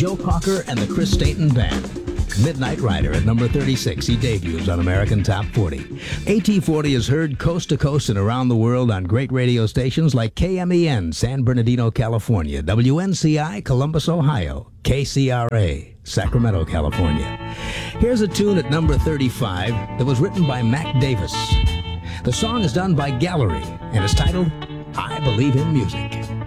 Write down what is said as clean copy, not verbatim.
Joe Cocker and the Chris Stainton Band. Midnight Rider at number 36. He debuts on American Top 40. AT40 is heard coast to coast and around the world on great radio stations like KMEN, San Bernardino, California, WNCI, Columbus, Ohio, KCRA, Sacramento, California. Here's a tune at number 35 that was written by Mac Davis. The song is done by Gallery and is titled I Believe in Music.